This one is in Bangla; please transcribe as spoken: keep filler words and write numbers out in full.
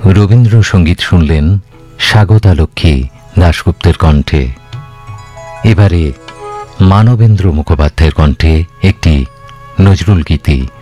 রবীন্দ্রসঙ্গীত শুনলেন স্বাগতা লক্ষ্মী দাশগুপ্তের কণ্ঠে। এবারে মানবেন্দ্র মুখোপাধ্যায়ের কণ্ঠে একটি নজরুল গীতি।